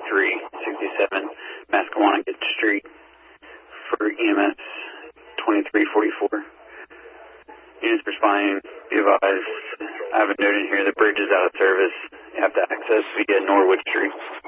2367 Massaquanna Street for EMS 2344. Units responding, be advised, I have a note in here, the bridge is out of service. You have to access via Norwood Street.